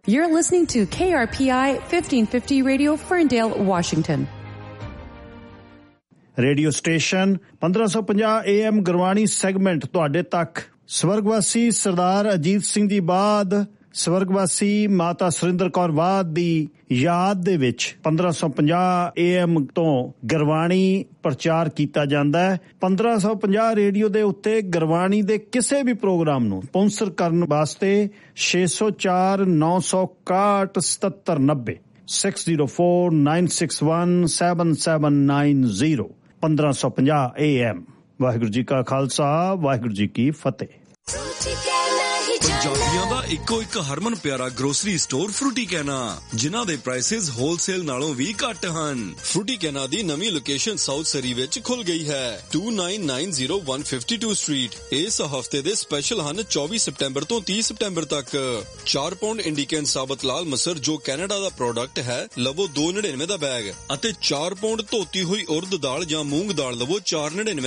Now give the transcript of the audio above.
You're listening to KRPI 1550 Radio, Ferndale, Washington. Radio station 1550 AM Gurbani segment ਤੁਹਾਡੇ ਤੱਕ। ਸਵਰਗਵਾਸੀ ਸਰਦਾਰ ਅਜੀਤ ਸਿੰਘ ਜੀ ਬਾਦ, ਸਵਰਗਵਾਸੀ ਮਾਤਾ ਸੁਰਿੰਦਰ ਕੌਰ ਬਾਦ ਦੀ ਯਾਦ ਦੇ ਵਿੱਚ 1550 AM ਤੋਂ ਗੁਰਬਾਣੀ ਪ੍ਰਚਾਰ ਕੀਤਾ ਜਾਂਦਾ ਹੈ। 1550 ਰੇਡੀਓ ਦੇ ਉੱਤੇ ਗੁਰਬਾਣੀ ਦੇ ਕਿਸੇ ਵੀ ਪ੍ਰੋਗਰਾਮ ਨੂੰ ਸਪਾਂਸਰ ਕਰਨ ਵਾਸਤੇ 604 961 7790 6049617790 1550 AM। ਵਾਹਿਗੁਰੂ ਜੀ ਕਾ ਖਾਲਸਾ, ਵਾਹਿਗੁਰੂ ਜੀ ਕੀ ਫਤਿਹ। ਪੰਜਾਬੀਆਂ ਦਾ ਇੱਕੋ ਇੱਕ ਹਰਮਨ ਪਿਆਰਾ ਗਰੋਸਰੀ ਸਟੋਰ ਫਰੂਟੀ ਕੈਨਾ, ਜਿਨ੍ਹਾਂ ਦੇ ਪ੍ਰਾਈਸਿਸ ਹੋਲਸੇਲ ਨਾਲੋਂ ਵੀ ਘੱਟ ਹਨ। ਫਰੂਟੀ ਕੈਨਾ ਦੀ ਨਵੀਂ ਲੋਕੇਸ਼ਨ ਸਾਊਥ ਸਰੀ ਵਿੱਚ ਖੁੱਲ ਗਈ ਹੈ, 2990 ਸਟਰੀਟ। ਇਸ ਹਫਤੇ ਦੇ ਸਪੈਸ਼ਲ ਹਨ 24 ਸਤੰਬਰ ਤੋਂ 30 ਸਤੰਬਰ ਤੱਕ। 4 ਪਾਉਂਡ ਇੰਡੀਕਨ ਸਾਬਤ ਲਾਲ ਮਸਰ ਜੋ ਕੈਨੇਡਾ ਦਾ ਪ੍ਰੋਡਕਟ ਹੈ ਲਵੋ 2.99 ਦਾ ਬੈਗ, ਅਤੇ 4 ਪਾਉਂਡ ਧੋਤੀ ਹੋਈ ਉਰਦ ਦਾਲ ਜਾਂ ਮੂੰਗ ਦਾਲ ਲਵੋ 4.99